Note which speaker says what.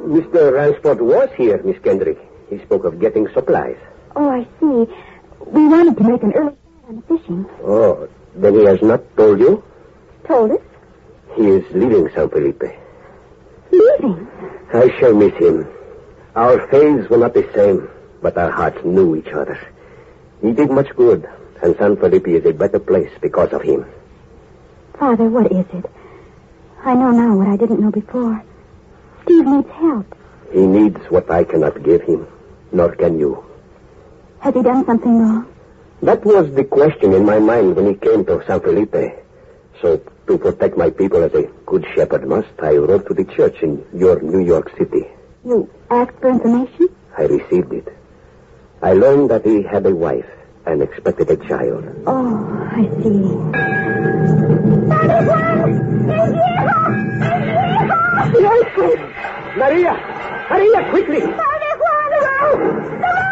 Speaker 1: Mr. Ransford was here, Miss Kendrick. He spoke of getting supplies.
Speaker 2: Oh, I see. We wanted to make an early start on the fishing.
Speaker 1: Oh, then he has not told you?
Speaker 2: Told us?
Speaker 1: He is leaving San Felipe.
Speaker 2: Leaving?
Speaker 1: I shall miss him. Our faiths were not the same, but our hearts knew each other. He did much good, and San Felipe is a better place because of him.
Speaker 2: Father, what is it? I know now what I didn't know before. Steve needs help.
Speaker 1: He needs what I cannot give him, nor can you.
Speaker 2: Has he done something wrong?
Speaker 1: That was the question in my mind when he came to San Felipe. So, to protect my people as a good shepherd must, I wrote to the church in your New York City.
Speaker 2: You asked for information?
Speaker 1: I received it. I learned that he had a wife and expected a child.
Speaker 2: Oh, I see.
Speaker 1: Maria! Maria, quickly!
Speaker 2: Padre Juan!